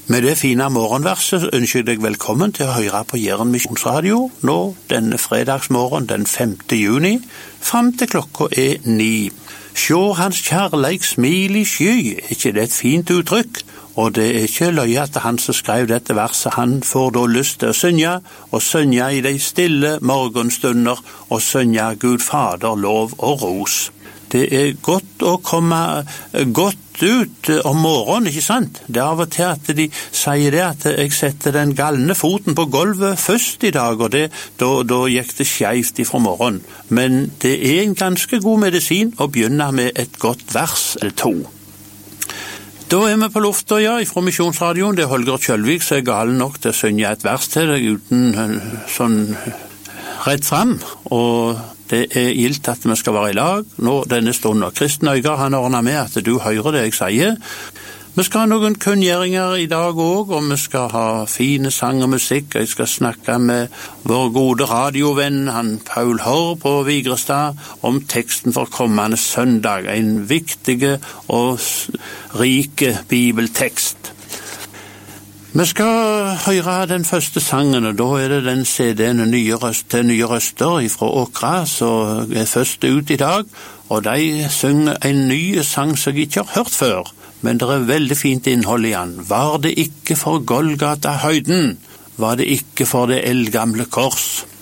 Med det fine morgenverset ønsker jeg deg velkommen til å høre på Jæren Misjonsradio nå denne fredagsmorgen den 5. juni, frem til klokka 9. Sjå hans kjærleik smil i sky, ikke det et fint uttrykk? Og det ikke løye at han som skrev dette verset, han får da lyst til å synge i de stille morgenstunder, og synge Gud Fader lov og ros. Det godt å komme godt ut om morgenen, ikke sant? Det av og til at de sier det at jeg setter den galne foten på gulvet først i dag, og da gikk det skjevt ifra morgenen. Men det en ganske god medisin å begynne med et godt vers eller to. Da vi på lufta, fra Misjonsradioen. Det Holger Kjølvik, så galen nok til å synge et vers til deg uten sånn rett frem, og det gildt at vi skal være i lag nå denne stunden. Kristen Øygar, han ordner med at du hører det jeg sier. Vi skal ha noen kunngjøringer i dag også, og vi skal ha fine sang og musikk. Jeg skal snakke med vår gode radiovenn, han Paul Hår på Vigrestad, om teksten for kommende søndag. En viktig og rike bibeltekst. Vi skal høre den første sangen, og da det den CD-en Nye Røster fra Åkra, som først ut i dag, og de synger en ny sang som jeg ikke har hørt før, men det veldig fint innhold i den. Var det ikke for Golgata høyden, var det ikke for det eldgamle kors.